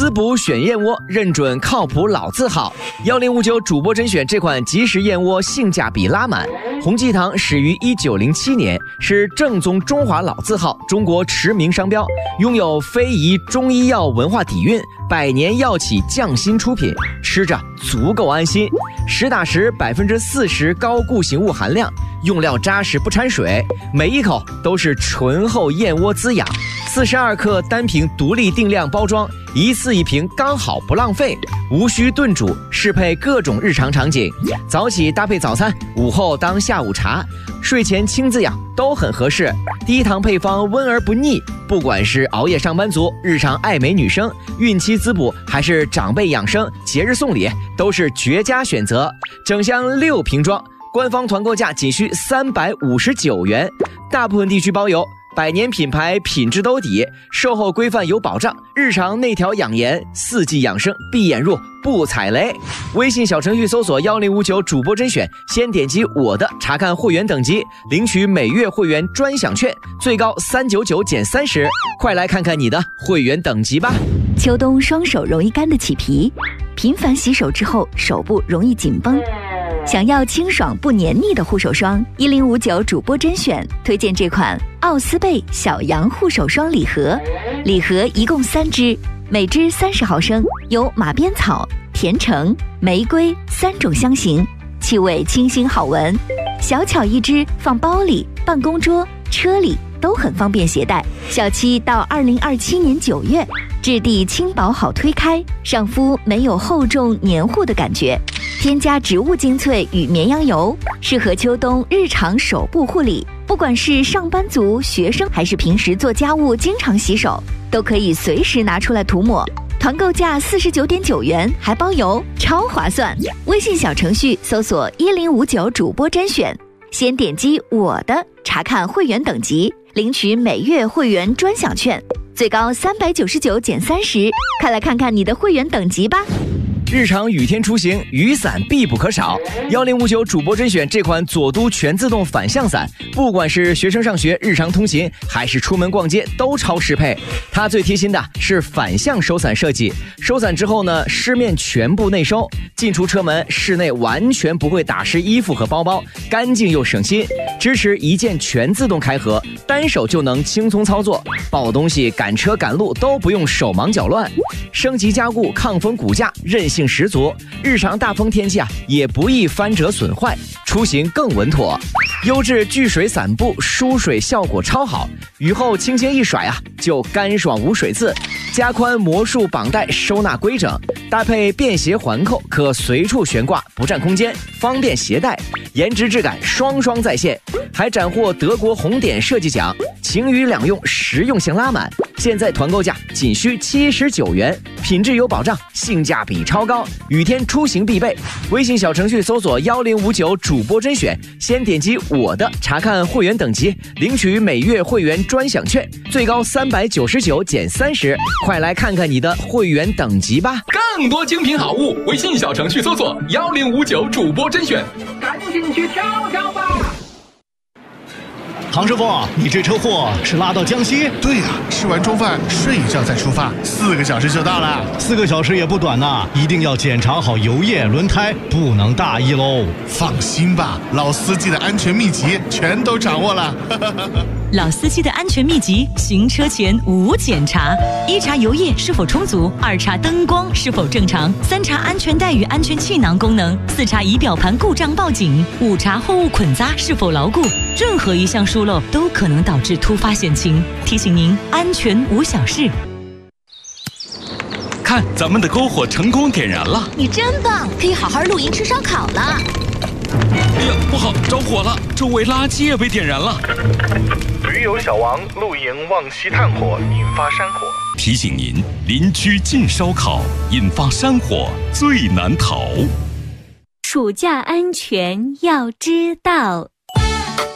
滋补选燕窝，认准靠谱老字号。1059主播甄选这款即食燕窝性价比拉满。洪记堂始于1907年，是正宗中华老字号，中国驰名商标，拥有非遗中医药文化底蕴，百年药企匠心出品，吃着足够安心。实打实40%高固形物含量，用料扎实不掺水，每一口都是醇厚燕窝滋养。42克单瓶独立定量包装，一次一瓶刚好不浪费，无需炖煮，适配各种日常场景。早起搭配早餐，午后当下午茶，睡前亲滋养都很合适。低糖配方温而不腻，不管是熬夜上班族、日常爱美女生、孕期滋补，还是长辈养生、节日送礼，都是绝佳选择。整箱6瓶装，官方团购价仅需359元，大部分地区包邮。百年品牌，品质兜底，售后规范有保障，日常内调养颜，4季养生闭眼入不踩雷。微信小程序搜索1059主播甄选，先点击我的查看会员等级，领取每月会员专享券，最高399减30，快来看看你的会员等级吧。 秋冬双手容易干的起皮，频繁洗手之后手部容易紧绷。想要清爽不黏腻的护手霜，1059主播甄选推荐这款奥斯贝小羊护手霜礼盒，礼盒一共3支，每支30毫升，有马鞭草、甜橙、玫瑰3种香型，气味清新好闻。小巧一支，放包里、办公桌、车里都很方便携带。小期到2027年9月，质地轻薄好推开，上肤没有厚重黏糊的感觉。添加植物精粹与绵羊油，适合秋冬日常手部护理。不管是上班族、学生，还是平时做家务经常洗手，都可以随时拿出来涂抹。团购价49.9元，还包邮，超划算。微信小程序搜索1059主播甄选，先点击我的查看会员等级，领取每月会员专享券，最高399减30，快来看看你的会员等级吧。 日常雨天出行，雨伞必不可少。1059主播甄选这款左都全自动反向伞，不管是学生上学、日常通勤，还是出门逛街，都超适配。它最贴心的是反向收伞设计，收伞之后呢，湿面全部内收，进出车门、室内完全不会打湿衣服和包包，干净又省心。支持一键全自动开合，单手就能轻松操作，抱东西、赶车赶路都不用手忙脚乱。升级加固，抗风骨架，韧性十足，日常大风天气也不易翻折损坏，出行更稳妥。优质聚水伞布，疏水效果超好，雨后轻轻一甩就干爽无水渍。加宽魔术绑带，收纳规整，搭配便携环扣，可随处悬挂，不占空间，方便携带。颜值质感双双在线，还斩获德国红点设计奖，晴雨两用，实用性拉满。现在团购价仅需79元，品质有保障，性价比超高，雨天出行必备。微信小程序搜索1059主播甄选，先点击我的查看会员等级，领取每月会员专享券，最高399减30，快来看看你的会员等级吧。 更多精品好物，微信小程序搜索1059主播甄选，赶紧去挑挑吧。 唐师傅，你这车货是拉到江西？ 对呀，吃完中饭睡一觉再出发，4个小时就到了。 4个小时也不短呐，一定要检查好油液、轮胎，不能大意喽。 放心吧，老司机的安全秘籍全都掌握了。 老司机的安全秘籍，行车前无检查：1查油液是否充足，2查灯光是否正常，3查安全带与安全气囊功能，4查仪表盘故障报警，5查货物捆扎是否牢固。任何一项疏漏都可能导致突发险情，提醒您安全无小事。 看，咱们的篝火成功点燃了！ 你真棒，可以好好露营吃烧烤了。 哎呀，不好，着火了！周围垃圾也被点燃了。 驴友小王露营忘熄炭火，引发山火。 提醒您，邻居禁烧烤，引发山火最难逃。 暑假安全要知道。